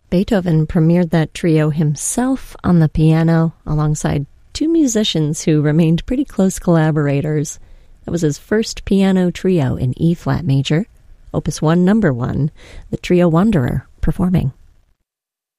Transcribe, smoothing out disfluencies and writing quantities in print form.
Beethoven premiered that trio himself on the piano alongside two musicians who remained pretty close collaborators. That was his first piano trio in E-flat major, Opus 1, number 1, the Trio Wanderer, performing.